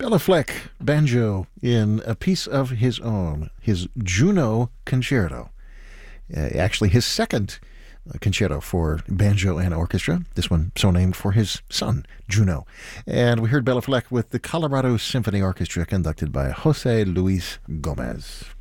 Bela Fleck, banjo in A Piece of His Own, his Juno Concerto. Actually, his second concerto for banjo and orchestra. This one so named for his son, Juno. And we heard Bela Fleck with the Colorado Symphony Orchestra conducted by Jose Luis Gomez.